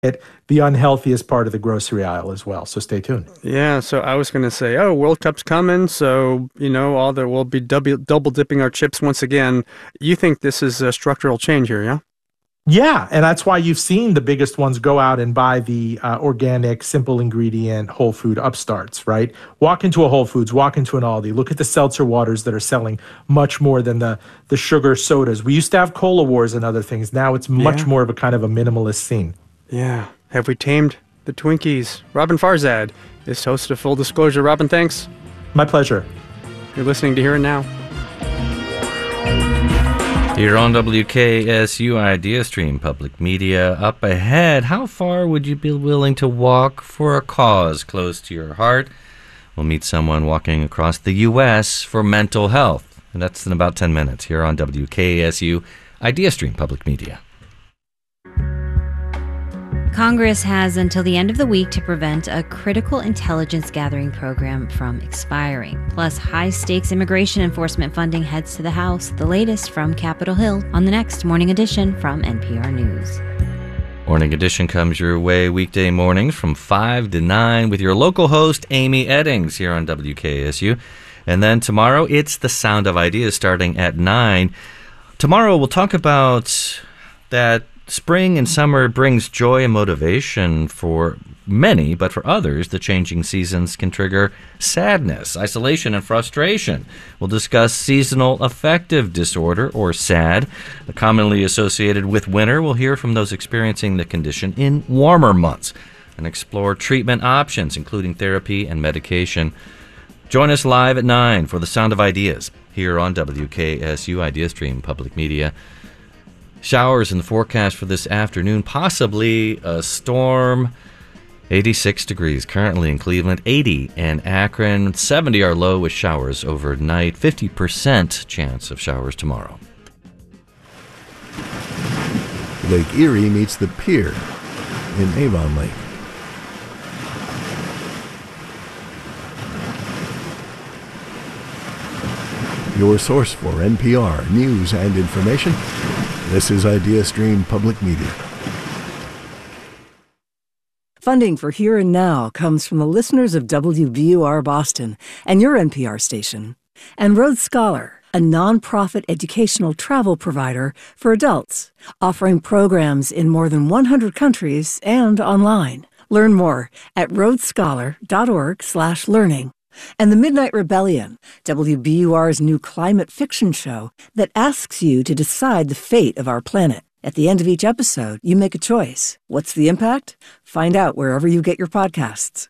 the unhealthiest part of the grocery aisle as well. So stay tuned. Yeah, so I was going to say, World Cup's coming, so, we'll be double dipping our chips once again. You think this is a structural change here, yeah? Yeah, and that's why you've seen the biggest ones go out and buy the organic, simple ingredient, whole food upstarts, right? Walk into a Whole Foods, walk into an Aldi, look at the seltzer waters that are selling much more than the sugar sodas. We used to have cola wars and other things. Now it's much more of a kind of a minimalist scene. Yeah. Have we tamed the Twinkies? Robin Farzad is host of Full Disclosure. Robin, thanks. My pleasure. You're listening to Here and Now. Here on WKSU Idea Stream Public Media. Up ahead, how far would you be willing to walk for a cause close to your heart? We'll meet someone walking across the U.S. for mental health. And that's in about 10 minutes here on WKSU Idea Stream Public Media. Congress has until the end of the week to prevent a critical intelligence gathering program from expiring. Plus, high-stakes immigration enforcement funding heads to the House. The latest from Capitol Hill on the next Morning Edition from NPR News. Morning Edition comes your way weekday mornings from 5 to 9 with your local host, Amy Eddings, here on WKSU. And then tomorrow, it's The Sound of Ideas starting at 9. Tomorrow, we'll talk about that spring and summer brings joy and motivation for many, but for others, the changing seasons can trigger sadness, isolation, and frustration. We'll discuss seasonal affective disorder, or SAD, commonly associated with winter. We'll hear from those experiencing the condition in warmer months and explore treatment options, including therapy and medication. Join us live at 9 for The Sound of Ideas here on WKSU Idea Stream Public Media. Showers in the forecast for this afternoon, possibly a storm. 86 degrees currently in Cleveland, 80 in Akron, 70 our low with showers overnight, 50% chance of showers tomorrow. Lake Erie meets the pier in Avon Lake. Your source for NPR news and information. This is Idea Stream Public Media. Funding for Here and Now comes from the listeners of WBUR Boston and your NPR station, and Rhodes Scholar, a nonprofit educational travel provider for adults, offering programs in more than 100 countries and online. Learn more at rhodesscholar.org/learning. And The Midnight Rebellion, WBUR's new climate fiction show that asks you to decide the fate of our planet. At the end of each episode, you make a choice. What's the impact? Find out wherever you get your podcasts.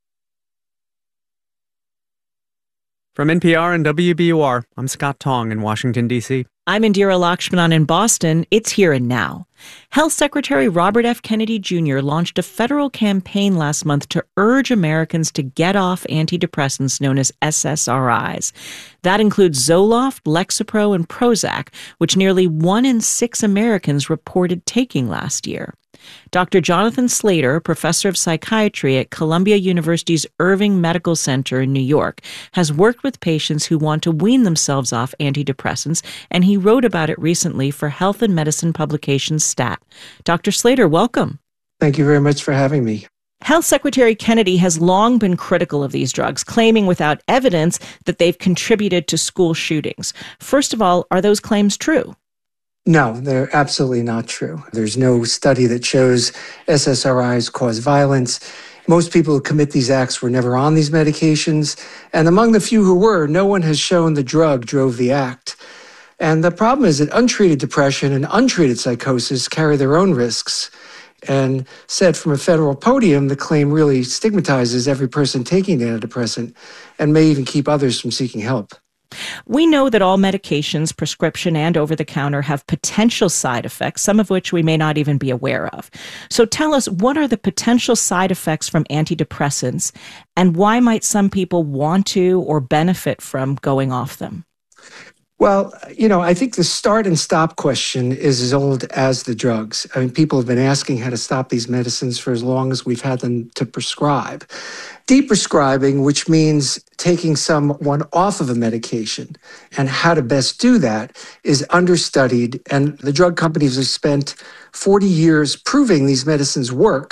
From NPR and WBUR, I'm Scott Tong in Washington, D.C. I'm Indira Lakshmanan in Boston. It's Here and Now. Health Secretary Robert F. Kennedy Jr. launched a federal campaign last month to urge Americans to get off antidepressants known as SSRIs. That includes Zoloft, Lexapro, and Prozac, which nearly 1 in 6 Americans reported taking last year. Dr. Jonathan Slater, professor of psychiatry at Columbia University's Irving Medical Center in New York, has worked with patients who want to wean themselves off antidepressants, and he wrote about it recently for Health and Medicine publication STAT. Dr. Slater, welcome. Thank you very much for having me. Health Secretary Kennedy has long been critical of these drugs, claiming without evidence that they've contributed to school shootings. First of all, are those claims true? No, they're absolutely not true. There's no study that shows SSRIs cause violence. Most people who commit these acts were never on these medications. And among the few who were, no one has shown the drug drove the act. And the problem is that untreated depression and untreated psychosis carry their own risks. And said from a federal podium, the claim really stigmatizes every person taking an antidepressant and may even keep others from seeking help. We know that all medications, prescription and over-the-counter, have potential side effects, some of which we may not even be aware of. So tell us, what are the potential side effects from antidepressants, and why might some people want to or benefit from going off them? Well, I think the start and stop question is as old as the drugs. I mean, people have been asking how to stop these medicines for as long as we've had them to prescribe. Deprescribing, which means taking someone off of a medication, and how to best do that is understudied. And the drug companies have spent 40 years proving these medicines work.